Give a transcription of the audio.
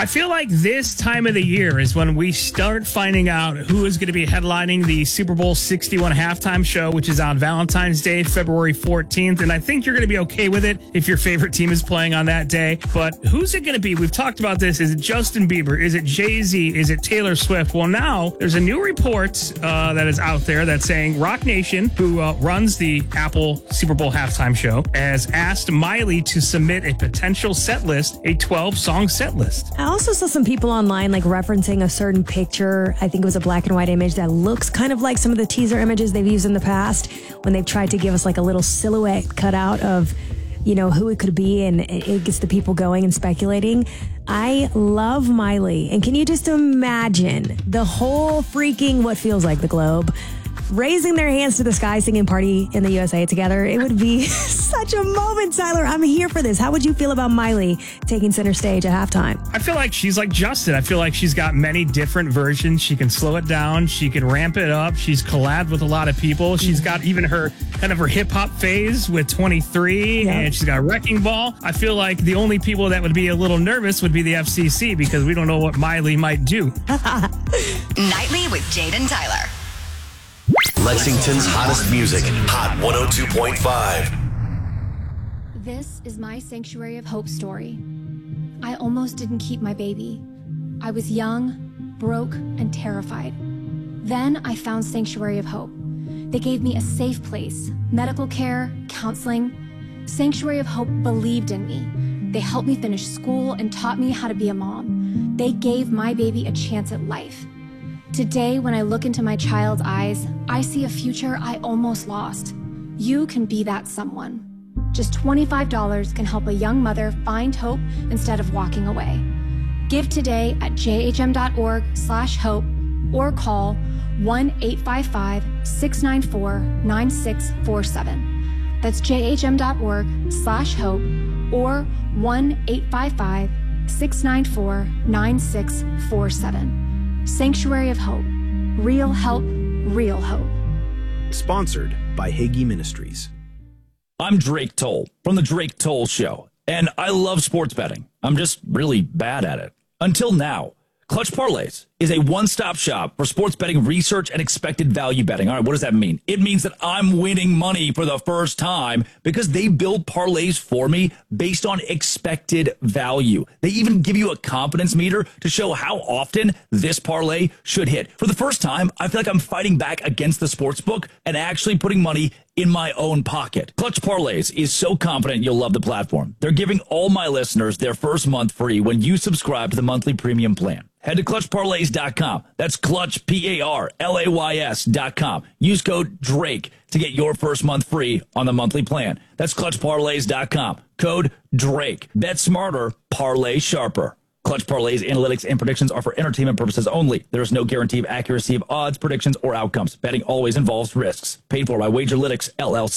I feel like this time of the year is when we start finding out who is going to be headlining the Super Bowl 61 halftime show, which is on Valentine's Day, February 14th. And I think you're going to be okay with it if your favorite team is playing on that day. But who's it going to be? We've talked about this. Is it Justin Bieber? Is it Jay-Z? Is it Taylor Swift? Well, now there's a new report that is out there that's saying Rock Nation, who runs the Apple Super Bowl halftime show, has asked Miley to submit a potential set list, a 12-song set list. I also saw some people online like referencing a certain picture. I think it was a black and white image that looks kind of like some of the teaser images they've used in the past when they've tried to give us like a little silhouette cutout of, you know, who it could be, and it gets the people going and speculating. I love Miley. And can you just imagine the whole freaking what feels like the globe raising their hands to the sky singing Party in the USA together? It would be such a moment, Tyler. I'm here for this. How would you feel about Miley taking center stage at halftime? I feel like she's like Justin. I feel like she's got many different versions. She can slow it down. She can ramp it up. She's collabed with a lot of people. She's got even her kind of her hip hop phase with 23, and she's got Wrecking Ball. I feel like the only people that would be a little nervous would be the FCC because we don't know what Miley might do. Nightly with Jade and Tyler. Lexington's hottest music, Hot 102.5. This is my Sanctuary of Hope story. I almost didn't keep my baby. I was young, broke, and terrified. Then I found Sanctuary of Hope. They gave me a safe place, medical care, counseling. Sanctuary of Hope believed in me. They helped me finish school and taught me how to be a mom. They gave my baby a chance at life. Today, when I look into my child's eyes, I see a future I almost lost. You can be that someone. Just $25 can help a young mother find hope instead of walking away. Give today at jhm.org/hope or call 1-855-694-9647. That's jhm.org/hope or 1-855-694-9647. Sanctuary of Hope. Real help, real hope. Sponsored by Hagee Ministries. I'm Drake Toll from The Drake Toll Show, and I love sports betting. I'm just really bad at it. Until now. Clutch Parlays is a one-stop shop for sports betting research and expected value betting. All right, what does that mean? It means that I'm winning money for the first time because they build parlays for me based on expected value. They even give you a confidence meter to show how often this parlay should hit. For the first time, I feel like I'm fighting back against the sportsbook and actually putting money in my own pocket. Clutch Parlays is so confident you'll love the platform. They're giving all my listeners their first month free when you subscribe to the monthly premium plan. Head to ClutchParlays.com. That's Clutch, P-A-R-L-A-Y-S.com. Use code DRAKE to get your first month free on the monthly plan. That's ClutchParlays.com. Code DRAKE. Bet smarter, parlay sharper. Clutch Parlays analytics and predictions are for entertainment purposes only. There is no guarantee of accuracy of odds, predictions, or outcomes. Betting always involves risks. Paid for by Wagerlytics, LLC.